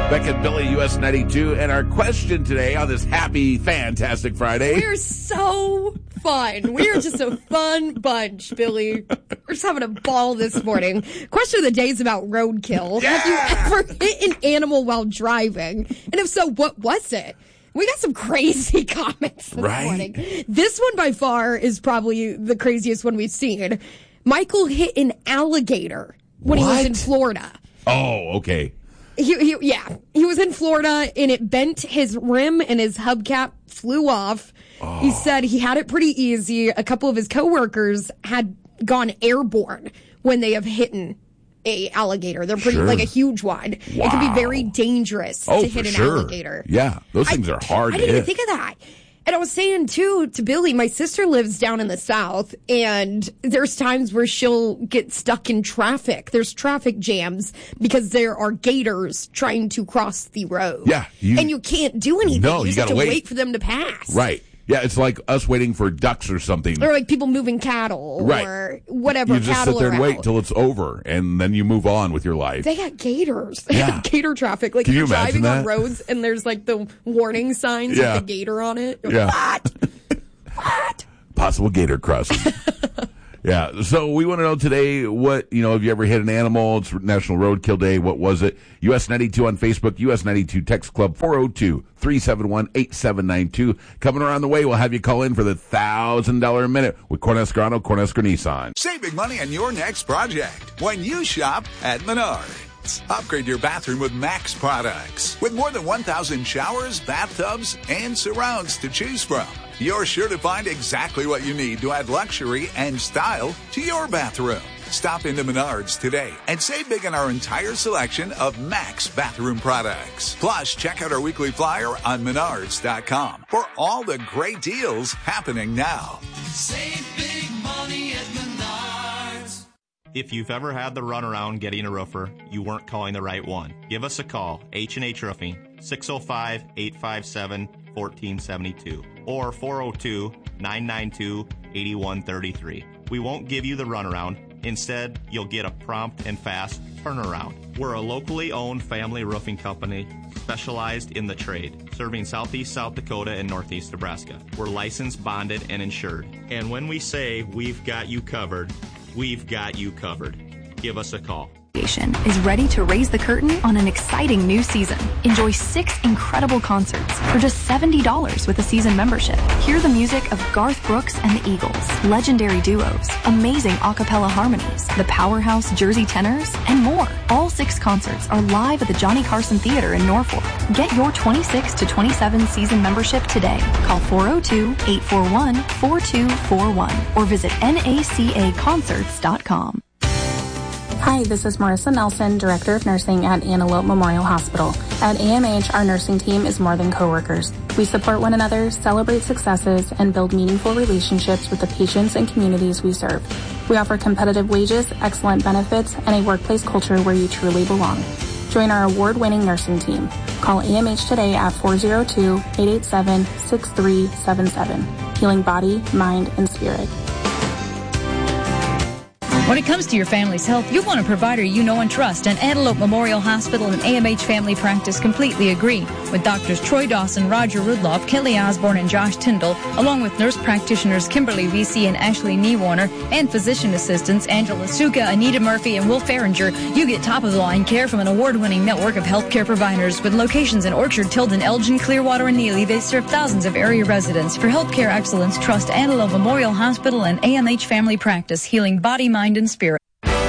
Beck and Billy, US 92. And our question today on this happy, fantastic Friday. We're so fun. We are just a fun bunch, Billy. We're just having a ball this morning. Question of the day is about roadkill. Yeah! Have you ever hit an animal while driving? And if so, what was it? We got some crazy comments this morning. This one by far is probably the craziest one we've seen. Michael hit an alligator when he was in Florida. Oh, okay. He was in Florida and it bent his rim and his hubcap flew off. Oh. He said he had it pretty easy. A couple of his coworkers had gone airborne when they have hit a alligator. They're pretty like a huge one. Wow. It can be very dangerous to hit an alligator. Yeah, those things are hard to hit. I didn't even think of that. And I was saying, too, to Billy, my sister lives down in the South, and there's times where she'll get stuck in traffic. There's traffic jams because there are gators trying to cross the road. Yeah. And you can't do anything. No, you just have to wait for them to pass. Right. Yeah, it's like us waiting for ducks or something. Or like people moving cattle or whatever. You just sit there and wait till it's over, and then you move on with your life. They got gators. They got gator traffic. Like you're driving on roads, and there's like the warning signs with the gator on it. Yeah. What? Possible gator crossing. Yeah, so we want to know today what, have you ever hit an animal? It's National Roadkill Day. What was it? US 92 on Facebook, US 92 Text Club, 402-371-8792. Coming around the way, we'll have you call in for the $1,000 a minute with Cornhusker Auto, Cornhusker Nissan. Save big money on your next project when you shop at Menards. Upgrade your bathroom with Max products. With more than 1,000 showers, bathtubs, and surrounds to choose from, you're sure to find exactly what you need to add luxury and style to your bathroom. Stop into Menards today and save big on our entire selection of Max bathroom products. Plus, check out our weekly flyer on Menards.com for all the great deals happening now. Save big money at Menards. If you've ever had the runaround getting a roofer, you weren't calling the right one. Give us a call, H&H Roofing, 605-857-1472 or 402-992-8133. We won't give you the runaround. Instead, you'll get a prompt and fast turnaround. We're a locally owned family roofing company specialized in the trade, serving southeast South Dakota and northeast Nebraska. We're licensed, bonded, and insured. And when we say we've got you covered, we've got you covered. Give us a call. Is ready to raise the curtain on an exciting new season. Enjoy 6 incredible concerts for just $70 with a season membership. Hear the music of Garth Brooks and the Eagles, legendary duos, amazing a cappella harmonies, the powerhouse Jersey Tenors, and more. All 6 concerts are live at the Johnny Carson Theater in Norfolk. Get your 26 to 27 season membership today. Call 402-841-4241 or visit nacaconcerts.com. Hi, this is Marissa Nelson, Director of Nursing at Antelope Memorial Hospital. At AMH, our nursing team is more than coworkers. We support one another, celebrate successes, and build meaningful relationships with the patients and communities we serve. We offer competitive wages, excellent benefits, and a workplace culture where you truly belong. Join our award-winning nursing team. Call AMH today at 402-887-6377. Healing body, mind, and spirit. When it comes to your family's health, you want a provider you know and trust, and Antelope Memorial Hospital and AMH Family Practice completely agree. With doctors Troy Dawson, Roger Rudloff, Kelly Osborne, and Josh Tyndall, along with nurse practitioners Kimberly VC and Ashley Niewarner, and physician assistants Angela Suka, Anita Murphy, and Will Farringer, you get top-of-the-line care from an award-winning network of healthcare providers. With locations in Orchard, Tilden, Elgin, Clearwater, and Neely, they serve thousands of area residents. For healthcare excellence, trust Antelope Memorial Hospital and AMH Family Practice, healing body, mind, and spirit.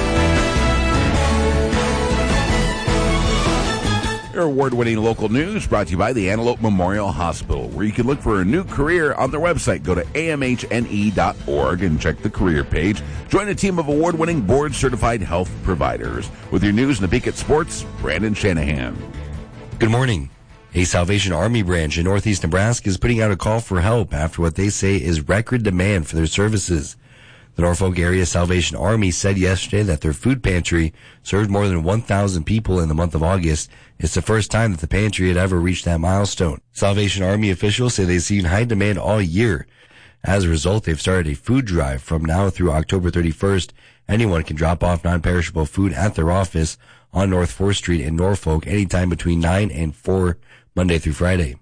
Your award-winning local news brought to you by the Antelope Memorial Hospital, where you can look for a new career on their website. Go to amhne.org and check the career page. Join a team of award-winning board-certified health providers. With your news and the peek at sports, Brandon Shanahan. Good morning. A Salvation Army branch in northeast Nebraska is putting out a call for help after what they say is record demand for their services. The Norfolk Area Salvation Army said yesterday that their food pantry served more than 1,000 people in the month of August. It's the first time that the pantry had ever reached that milestone. Salvation Army officials say they've seen high demand all year. As a result, they've started a food drive from now through October 31st. Anyone can drop off non-perishable food at their office. on North 4th Street in Norfolk anytime between 9 and 4 Monday through Friday.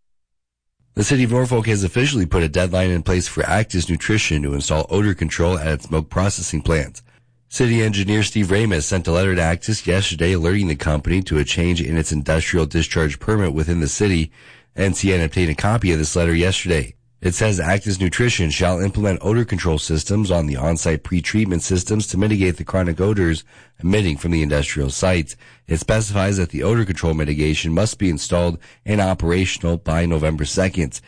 The city of Norfolk has officially put a deadline in place for Actis Nutrition to install odor control at its milk processing plant. City engineer Steve Ramus sent a letter to Actis yesterday alerting the company to a change in its industrial discharge permit within the city. NCN obtained a copy of this letter yesterday. It says Actis Nutrition shall implement odor control systems on the on-site pre-treatment systems to mitigate the chronic odors emitting from the industrial sites. It specifies that the odor control mitigation must be installed and operational by November 2nd.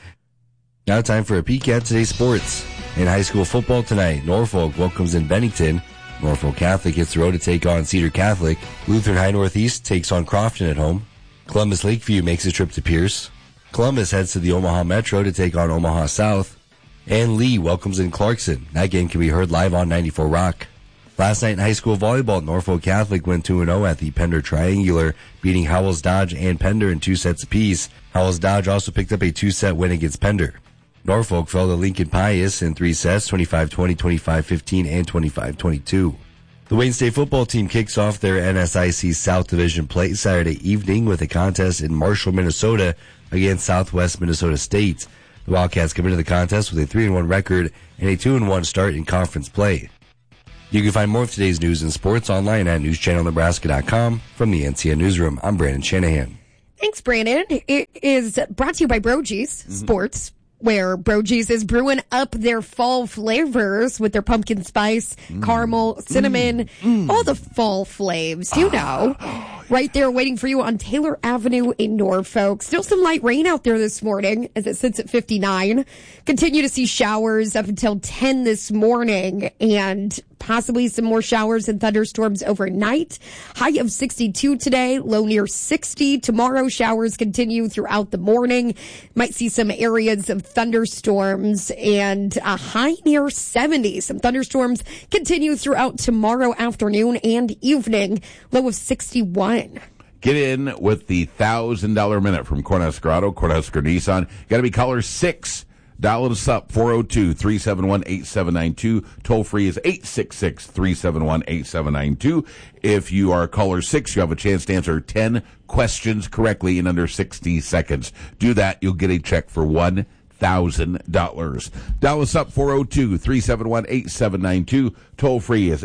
Now time for a peek at today's sports. In high school football tonight, Norfolk welcomes in Bennington. Norfolk Catholic hits the road to take on Cedar Catholic. Lutheran High Northeast takes on Crofton at home. Columbus Lakeview makes a trip to Pierce. Columbus heads to the Omaha Metro to take on Omaha South. And Lee welcomes in Clarkson. That game can be heard live on 94 Rock. Last night in high school volleyball, Norfolk Catholic went 2-0 at the Pender Triangular, beating Howells Dodge and Pender in 2 sets apiece. Howells Dodge also picked up a 2-set win against Pender. Norfolk fell to Lincoln Pius in 3 sets, 25-20, 25-15, and 25-22. The Wayne State football team kicks off their NSIC South Division play Saturday evening with a contest in Marshall, Minnesota against Southwest Minnesota State. The Wildcats come into the contest with a 3-1 record and a 2-1 start in conference play. You can find more of today's news and sports online at newschannelnebraska.com. From the NCN Newsroom, I'm Brandon Shanahan. Thanks, Brandon. It is brought to you by Brogy's Sports, where Brogy's is brewing up their fall flavors with their pumpkin spice, caramel, cinnamon, all the fall flavors, you know. Right there waiting for you on Taylor Avenue in Norfolk. Still some light rain out there this morning as it sits at 59. Continue to see showers up until 10 this morning and possibly some more showers and thunderstorms overnight. High of 62 today, low near 60. Tomorrow, showers continue throughout the morning. Might see some areas of thunderstorms and a high near 70. Some thunderstorms continue throughout tomorrow afternoon and evening, low of 61. Get in with the $1,000 minute from Cornhusker Auto, Cornhusker Nissan. Got to be caller 6. Dial us up, 402-371-8792. Toll free is 866-371-8792. If you are caller 6, you have a chance to answer 10 questions correctly in under 60 seconds. Do that, you'll get a check for $1,000. Dial us up, 402-371-8792. Toll free is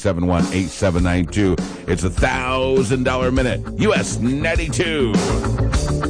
866-371-8792. It's $1,000 minute. US 92.